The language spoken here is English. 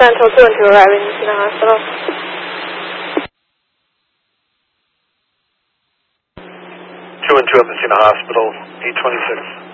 Central 212 arriving to the hospital. 212 Messina Hospital, 826.